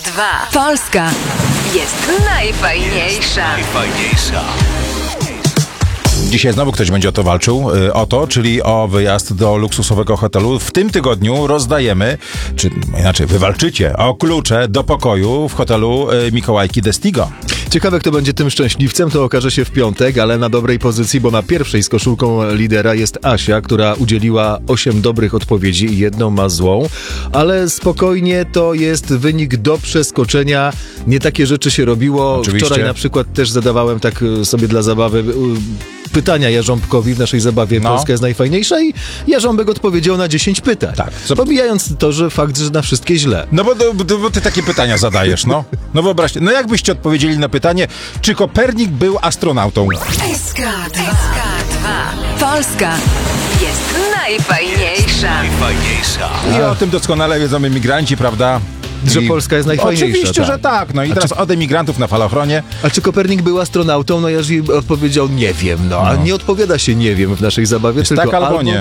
SK2. Polska jest najfajniejsza. Dzisiaj znowu ktoś będzie o to walczył, czyli o wyjazd do luksusowego hotelu. W tym tygodniu rozdajemy, czy inaczej wywalczycie o klucze do pokoju w hotelu Mikołajki Destigo. Ciekawe, kto będzie tym szczęśliwcem, to okaże się w piątek, ale na dobrej pozycji, bo na pierwszej z koszulką lidera jest Asia, która udzieliła 8 dobrych odpowiedzi i jedną ma złą, ale spokojnie, to jest wynik do przeskoczenia. Nie takie rzeczy się robiło. Oczywiście. Wczoraj na przykład też zadawałem tak sobie dla zabawy pytania Jarząbkowi w naszej zabawie Polska jest najfajniejsza i Jarząbek odpowiedział na 10 pytań. Tak. Pomijając to, że fakt, że na wszystkie źle. No bo ty takie pytania zadajesz, no. No wyobraźcie, no jakbyście odpowiedzieli na pytanie, czy Kopernik był astronautą? SK2. Polska jest najfajniejsza. I o tym doskonale wiedzą emigranci, prawda? Że Polska jest najfajniejsza. Oczywiście, tak. że tak. No i teraz od emigrantów na falochronie. A czy Kopernik był astronautą? No Jerzy odpowiedział nie wiem, a nie odpowiada się nie wiem w naszej zabawie, Jest tylko tak albo nie.